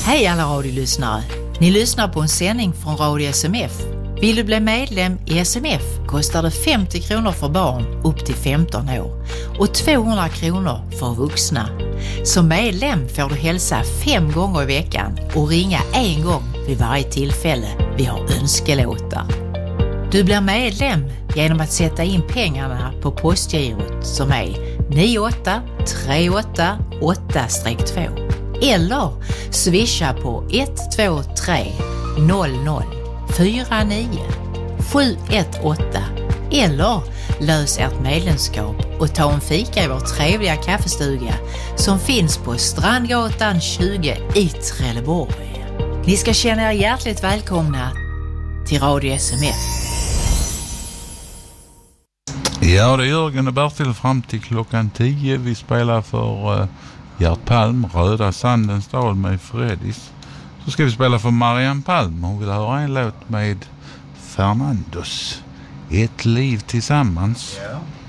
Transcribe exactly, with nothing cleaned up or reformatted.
Hej alla radiolyssnare. Ni lyssnar på en sändning från Radio S M F. Vill du bli medlem i S M F kostar det femtio kronor för barn upp till femton år och tvåhundra kronor för vuxna. Som medlem får du hälsa fem gånger i veckan och ringa en gång vid varje tillfälle vi har önskelåtar. Du blir medlem genom att sätta in pengarna på postgirot som är nio åtta tre åtta åtta två eller swisha på ett två tre noll noll fyra nio sju ett åtta eller lös ert medlemskap och ta en fika i vår trevliga kaffestuga som finns på Strandgatan tjugo i Trelleborg. Ni ska känna er hjärtligt välkomna till Radio S M F. Ja, det är Jörgen och Bertil fram till klockan tio. Vi spelar för uh, Gert Palm, Röda Sandens dal med Freddys. Så ska vi spela för Marianne Palm. Hon vill höra en låt med Fernandos. Ett liv tillsammans. Ja.